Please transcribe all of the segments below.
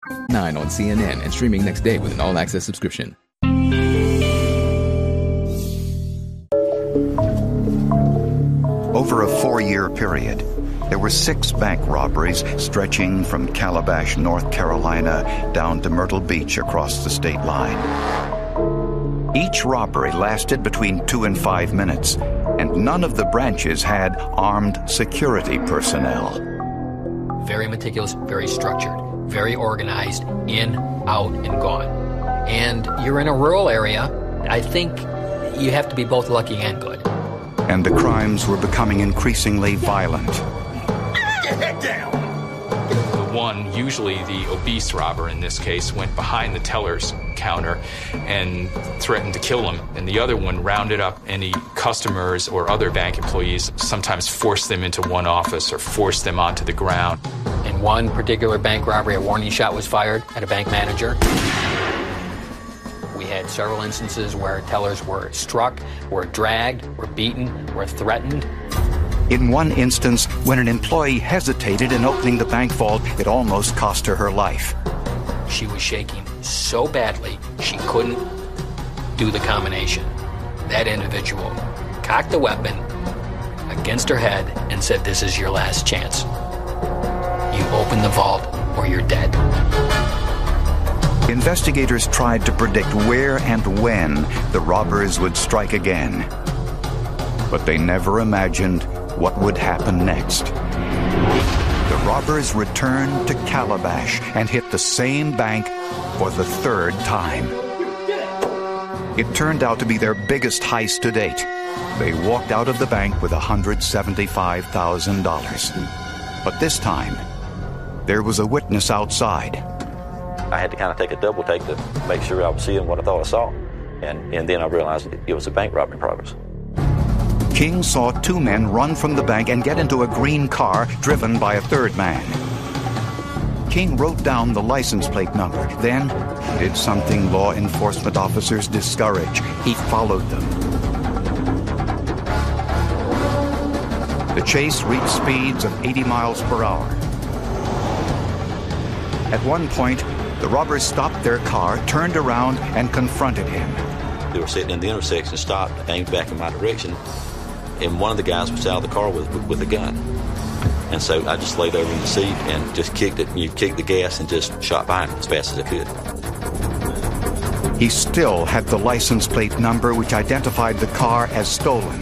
9 on CNN and streaming next day with an all-access subscription. Over a 4-year period, there were 6 bank robberies stretching from Calabash, North Carolina, down to Myrtle Beach across the state line. Each robbery lasted between 2 and 5 minutes, and none of the branches had armed security personnel. Very meticulous, very structured, very organized, in, out, and gone. And you're in a rural area. I think you have to be both lucky and good. And the crimes were becoming increasingly violent. Get head down! The one, usually the obese robber in this case, went behind the teller's counter and threatened to kill him. And the other one rounded up any customers or other bank employees, sometimes forced them into one office or forced them onto the ground. In one particular bank robbery, a warning shot was fired at a bank manager. We had several instances where tellers were struck, were dragged, were beaten, were threatened. In one instance, when an employee hesitated in opening the bank vault, it almost cost her life. She was shaking so badly, she couldn't do the combination. That individual cocked the weapon against her head and said, "This is your last chance. You open the vault or you're dead." Investigators tried to predict where and when the robbers would strike again. But they never imagined what would happen next. The robbers returned to Calabash and hit the same bank for the 3rd time. It turned out to be their biggest heist to date. They walked out of the bank with $175,000. But this time, there was a witness outside. I had to kind of take a double take to make sure I was seeing what I thought I saw. And then I realized it was a bank robbery in progress. King saw 2 men run from the bank and get into a green car driven by a 3rd man. King wrote down the license plate number, then did something law enforcement officers discourage. He followed them. The chase reached speeds of 80 miles per hour. At one point, the robbers stopped their car, turned around, and confronted him. They were sitting in the intersection, stopped, aimed back in my direction, and one of the guys was out of the car with a gun. And so I just laid over in the seat and just kicked the gas and just shot behind him as fast as I could. He still had the license plate number which identified the car as stolen.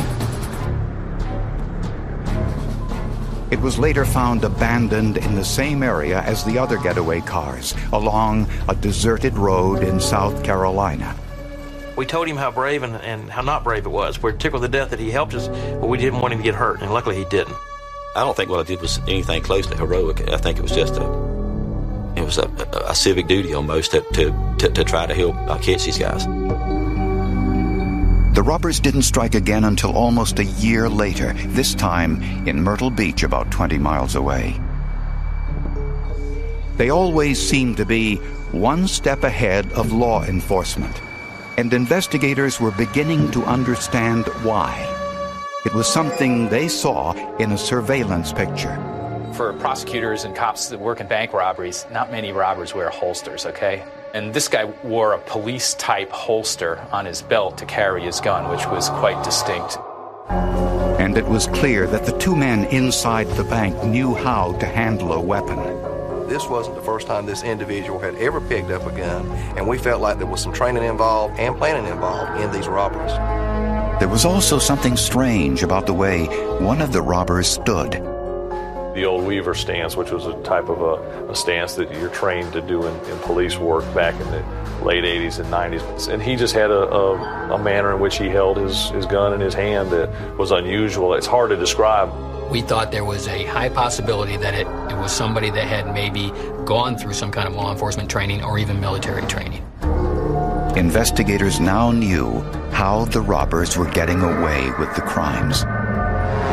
It was later found abandoned in the same area as the other getaway cars, along a deserted road in South Carolina. We told him how brave and how not brave it was. We're tickled to death that he helped us, but we didn't want him to get hurt, and luckily he didn't. I don't think what I did was anything close to heroic. I think it was just a civic duty almost to try to help catch these guys. The robbers didn't strike again until almost a year later, this time in Myrtle Beach, about 20 miles away. They always seemed to be one step ahead of law enforcement, and investigators were beginning to understand why. It was something they saw in a surveillance picture. For prosecutors and cops that work in bank robberies, not many robbers wear holsters, okay? And this guy wore a police-type holster on his belt to carry his gun, which was quite distinct. And it was clear that the 2 men inside the bank knew how to handle a weapon. This wasn't the first time this individual had ever picked up a gun, and we felt like there was some training involved and planning involved in these robberies. There was also something strange about the way one of the robbers stood. The old Weaver stance, which was a type of a stance that you're trained to do in police work back in the late 80s and 90s. And he just had a manner in which he held his gun in his hand that was unusual. It's hard to describe. We thought there was a high possibility that it was somebody that had maybe gone through some kind of law enforcement training or even military training. Investigators now knew how the robbers were getting away with the crimes.